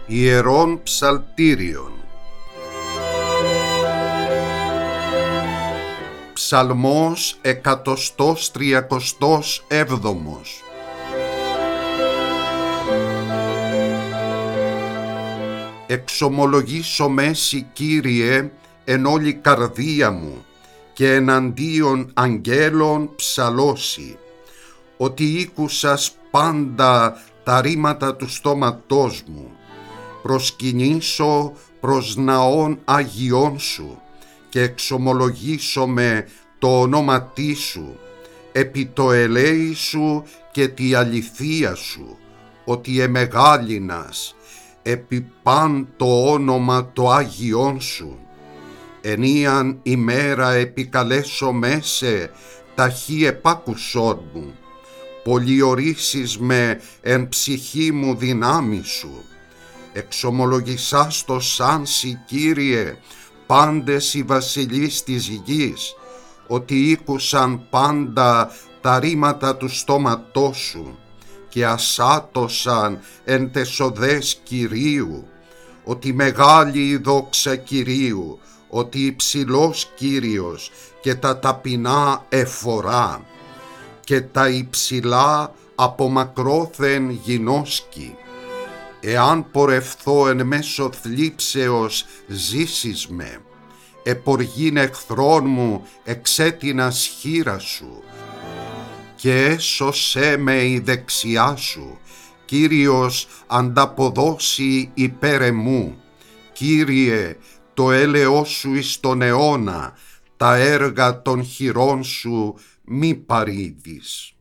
Ιερών Ψαλτήριων. Ψαλμός 137. Εξομολογήσομαι σοι, Κύριε, εν όλη καρδία μου, και εναντίον αγγέλων ψαλώσει, ότι ήκουσας πάντα τα ρήματα του στόματός μου. Προσκυνήσω προς ναών Αγιών σου και εξομολογήσομαι το ονόματί σου, επί το ελέη σου και τη αληθεία σου, ότι εμεγάλινας, επί παν το όνομα το Άγιόν σου. Ενίαν ημέρα επικαλέσομαι σε, ταχύ επάκουσόν μου, πολιορίσεις με εν ψυχή μου δυνάμει σου. Εξομολογησάς το σαν σοι, Κύριε, πάντες οι βασιλείς της γης, ότι ήκουσαν πάντα τα ρήματα του στόματός σου και ασάτωσαν εν τες οδές Κυρίου, ότι μεγάλη η δόξα Κυρίου, ότι υψηλός Κύριος και τα ταπεινά εφορά, και τα υψηλά από μακρόθεν γινώσκει. Εάν πορευθώ εν μέσω θλίψεως ζήσεις με, εποργήν εχθρών μου εξέτεινας χείρα σου, και έσωσέ με η δεξιά σου. Κύριος ανταποδώσει υπέρ εμού. Κύριε, το έλεος σου εις τον αιώνα, τα έργα των χειρών σου μη παρήδεις.